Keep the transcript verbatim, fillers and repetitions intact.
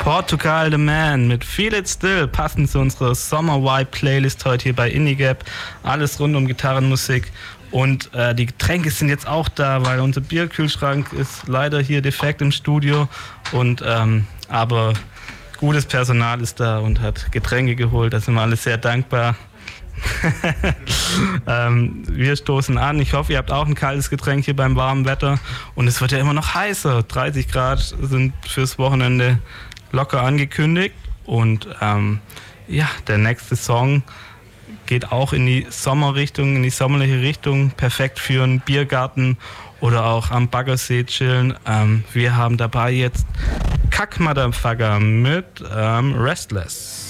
Portugal The Man mit Feel It Still, passend zu unserer Summer-Vibe-Playlist heute hier bei IndieGap. Alles rund um Gitarrenmusik. Und äh, die Getränke sind jetzt auch da, weil unser Bierkühlschrank ist leider hier defekt im Studio. Und ähm, aber gutes Personal ist da und hat Getränke geholt. Da sind wir alle sehr dankbar. ähm, wir stoßen an. Ich hoffe, ihr habt auch ein kaltes Getränk hier beim warmen Wetter. Und es wird ja immer noch heißer. dreißig Grad sind fürs Wochenende locker angekündigt. Und ähm, ja, der nächste Song geht auch in die Sommerrichtung, in die sommerliche Richtung. Perfekt für einen Biergarten oder auch am Baggersee chillen. Ähm, wir haben dabei jetzt Kack Motherfucker mit ähm, Restless.